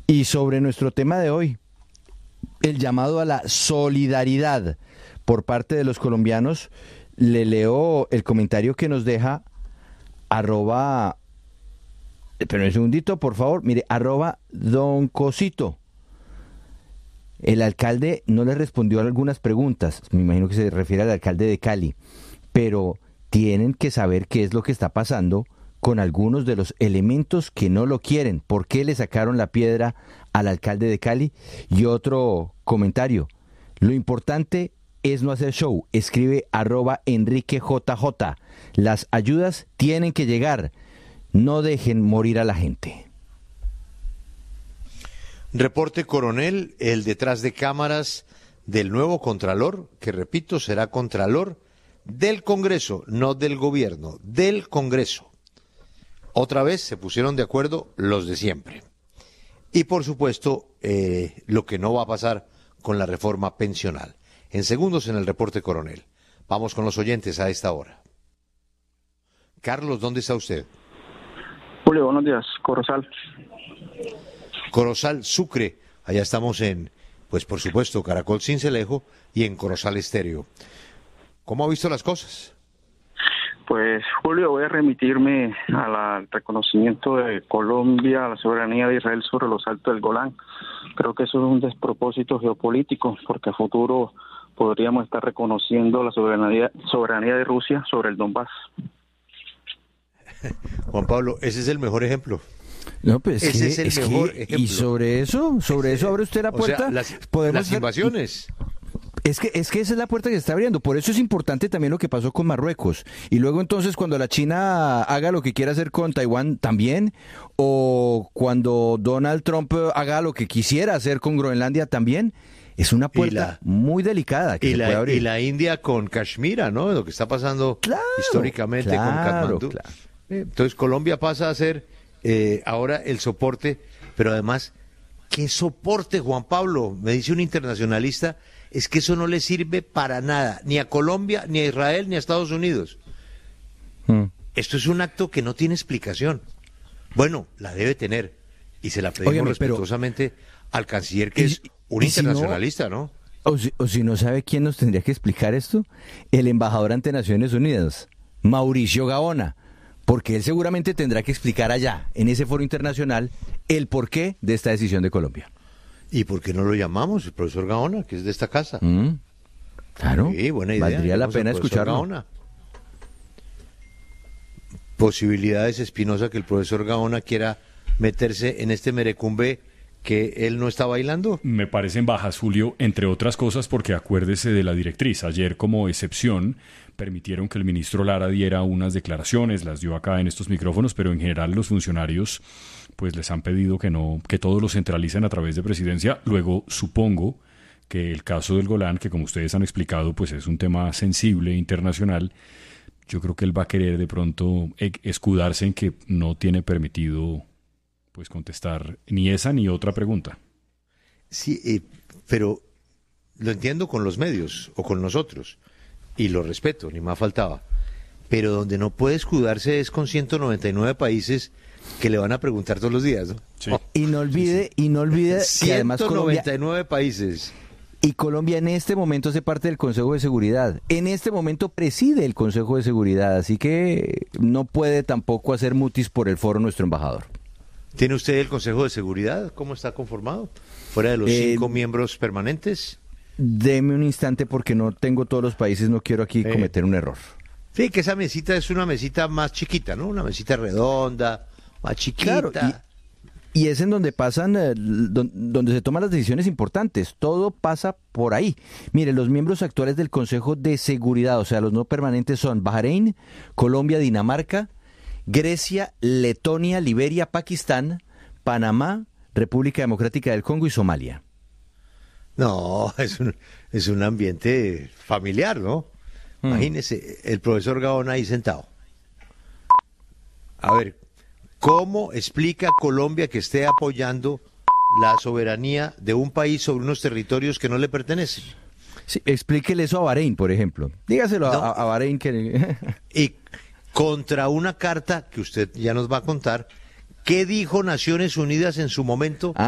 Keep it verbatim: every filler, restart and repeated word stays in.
Y sobre nuestro tema de hoy, el llamado a la solidaridad por parte de los colombianos, le leo el comentario que nos deja arroba, pero un segundito, por favor, mire, arroba Don Cosito. El alcalde no le respondió a algunas preguntas, me imagino que se refiere al alcalde de Cali, pero tienen que saber qué es lo que está pasando con algunos de los elementos que no lo quieren. ¿Por qué le sacaron la piedra al alcalde de Cali? Y otro comentario, lo importante es no hacer show, escribe arroba Enrique J J. Las ayudas tienen que llegar, no dejen morir a la gente. Reporte Coronel, el detrás de cámaras del nuevo Contralor, que repito, será Contralor del Congreso, no del gobierno, del Congreso. Otra vez se pusieron de acuerdo los de siempre. Y por supuesto, eh, lo que no va a pasar con la reforma pensional. En segundos en el reporte Coronel. Vamos con los oyentes a esta hora. Carlos, ¿dónde está usted? Julio, buenos días, Corozal. Corozal, Sucre. Allá estamos en, pues por supuesto, Caracol Sincelejo y en Corozal Estéreo. ¿Cómo ha visto las cosas? Pues, Julio, voy a remitirme al reconocimiento de Colombia, a la soberanía de Israel sobre los Altos del Golán. Creo que eso es un despropósito geopolítico, porque a futuro podríamos estar reconociendo la soberanía, soberanía de Rusia sobre el Donbass. Juan Pablo, ese es el mejor ejemplo. No, pues ese que, es el es mejor que, ejemplo. Y sobre eso, sobre eso abre usted la puerta. O sea, las, podemos las hacer... invasiones. Es que, es que esa es la puerta que se está abriendo. Por eso es importante también lo que pasó con Marruecos. Y luego entonces cuando la China haga lo que quiera hacer con Taiwán también, o cuando Donald Trump haga lo que quisiera hacer con Groenlandia también, es una puerta la, muy delicada que y se la, puede abrir. Y la India con Kashmir, ¿no? Lo que está pasando claro, históricamente claro, con Katmandú. Claro. Entonces Colombia pasa a ser eh, ahora el soporte, pero además, ¿qué soporte, Juan Pablo? Me dice un internacionalista, es que eso no le sirve para nada, ni a Colombia, ni a Israel, ni a Estados Unidos. Hmm. Esto es un acto que no tiene explicación. Bueno, la debe tener, y se la pedimos Óigame, respetuosamente pero, al canciller, que y, es un internacionalista, si no, ¿no? O si, o si no sabe quién nos tendría que explicar esto, el embajador ante Naciones Unidas, Mauricio Gaona, porque él seguramente tendrá que explicar allá, en ese foro internacional, el porqué de esta decisión de Colombia. ¿Y por qué no lo llamamos, el profesor Gaona, que es de esta casa? Mm, claro, sí, buena idea. Valdría la pena escucharlo. Gaona. Posibilidades, Espinosa, que el profesor Gaona quiera meterse en este merecumbe que él no está bailando. Me parecen bajas, Julio, entre otras cosas porque acuérdese de la directriz. Ayer, como excepción, permitieron que el ministro Lara diera unas declaraciones, las dio acá en estos micrófonos, pero en general los funcionarios pues les han pedido que no, que todo lo centralicen a través de presidencia. Luego supongo que el caso del Golán, que como ustedes han explicado, pues es un tema sensible internacional, yo creo que él va a querer de pronto escudarse en que no tiene permitido pues contestar ni esa ni otra pregunta. Sí, eh, pero lo entiendo con los medios o con nosotros y lo respeto, ni más faltaba. Pero donde no puede escudarse es con ciento noventa y nueve países que le van a preguntar todos los días, ¿no? Sí. Y no olvide, y no olvide que además Colombia, ciento noventa y nueve países. Y Colombia en este momento hace parte del Consejo de Seguridad. En este momento preside el Consejo de Seguridad, así que no puede tampoco hacer mutis por el foro nuestro embajador. ¿Tiene usted el Consejo de Seguridad? ¿Cómo está conformado? ¿Fuera de los eh, cinco miembros permanentes? Deme un instante porque no tengo todos los países, no quiero aquí eh. cometer un error. Sí, que esa mesita es una mesita más chiquita, ¿no? Una mesita redonda, más chiquita. Claro, y, y es en donde pasan, eh, don, donde se toman las decisiones importantes. Todo pasa por ahí. Mire, los miembros actuales del Consejo de Seguridad, o sea, los no permanentes son Bahrein, Colombia, Dinamarca, Grecia, Letonia, Liberia, Pakistán, Panamá, República Democrática del Congo y Somalia. No, es un, es un ambiente familiar, ¿no? Mm. Imagínese, el profesor Gaona ahí sentado. A ver, ¿cómo explica Colombia que esté apoyando la soberanía de un país sobre unos territorios que no le pertenecen? Sí, explíquele eso a Bahrein, por ejemplo. Dígaselo no. a, a Bahrein que... y contra una carta que usted ya nos va a contar, ¿qué dijo Naciones Unidas en su momento?